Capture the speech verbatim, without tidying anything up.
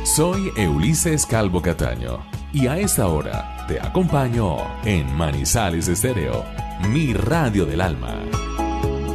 Soy Ulises Calvo Cataño y a esta hora te acompaño en Manizales Estéreo, mi radio del alma.